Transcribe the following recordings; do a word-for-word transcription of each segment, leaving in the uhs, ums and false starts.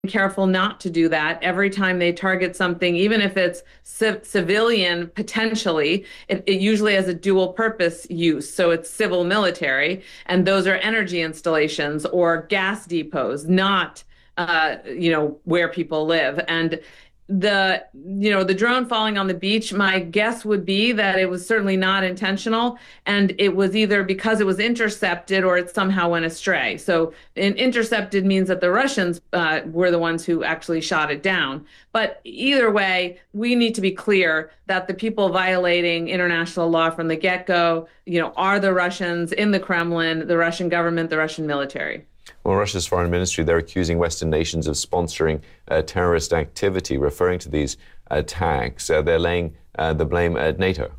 careful not to do that every time they target something, even if it's civ civilian potentially. It, it usually has a dual purpose use, so it's civil military, and those are energy installations or gas depots, not uh, you know, where people live. And the you know the drone falling on the beach, my guess would be that it was certainly not intentional, and it was either because it was intercepted or it somehow went astray. So in, intercepted means that the Russians uh, were the ones who actually shot it down. But either way, we need to be clear that the people violating international law from the get-go, you know, are the Russians in the Kremlin, the Russian government, the Russian military. Well, Russia's foreign ministry, they're accusing Western nations of sponsoring uh, terrorist activity, referring to these attacks. Uh, they're laying uh, the blame at NATO.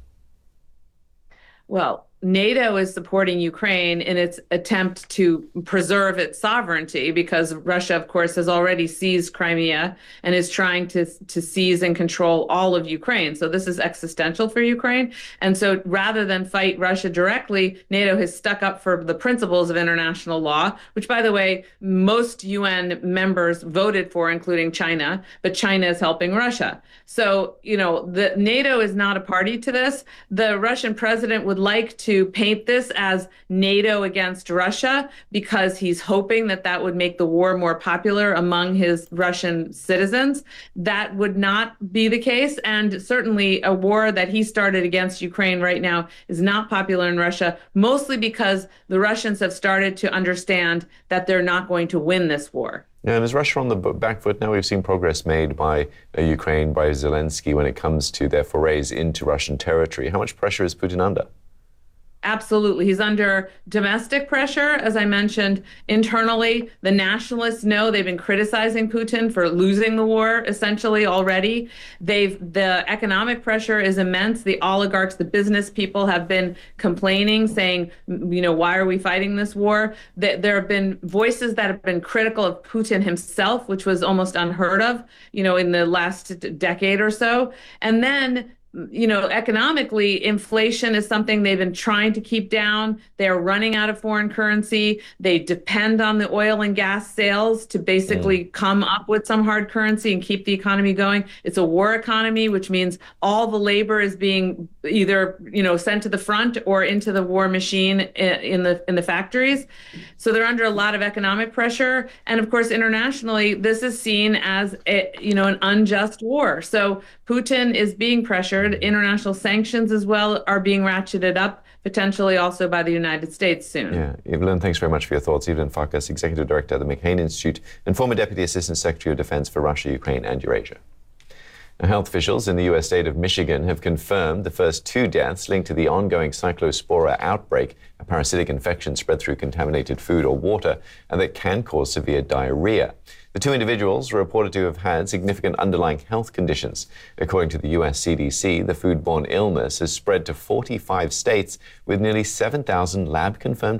Well, NATO is supporting Ukraine in its attempt to preserve its sovereignty, because Russia, of course, has already seized Crimea and is trying to, to seize and control all of Ukraine. So this is existential for Ukraine. And so rather than fight Russia directly, NATO has stuck up for the principles of international law, which, by the way, most U N members voted for, including China, but China is helping Russia. So, you know, the NATO is not a party to this. The Russian president would like to to paint this as NATO against Russia because he's hoping that that would make the war more popular among his Russian citizens. That would not be the case. And certainly a war that he started against Ukraine right now is not popular in Russia, mostly because the Russians have started to understand that they're not going to win this war. Yeah, and is Russia on the back foot now? We've seen progress made by uh, Ukraine, by Zelensky, when it comes to their forays into Russian territory. How much pressure is Putin under? Absolutely. He's under domestic pressure, as I mentioned. Internally, the nationalists know they've been criticizing Putin for losing the war, essentially, already. They've the economic pressure is immense. The oligarchs, the business people have been complaining, saying, you know, why are we fighting this war? There have been voices that have been critical of Putin himself, which was almost unheard of, you know, in the last decade or so. And then, you know, economically, inflation is something they've been trying to keep down. They're running out of foreign currency. They depend on the oil and gas sales to basically mm. come up with some hard currency and keep the economy going. It's a war economy, which means all the labor is being either, you know, sent to the front or into the war machine in the in the factories. So they're under a lot of economic pressure. And of course, internationally, this is seen as a, you know, an unjust war. So Putin is being pressured. International sanctions as well are being ratcheted up, potentially also by the United States soon. Yeah, Evelyn, thanks very much for your thoughts. Evelyn Farkas, Executive Director at the McCain Institute and former Deputy Assistant Secretary of Defense for Russia, Ukraine and Eurasia. Now, health officials in the U S state of Michigan have confirmed the first two deaths linked to the ongoing cyclospora outbreak, a parasitic infection spread through contaminated food or water and that can cause severe diarrhea. The two individuals were reported to have had significant underlying health conditions. According to the U S C D C, the foodborne illness has spread to forty-five states with nearly seven thousand lab-confirmed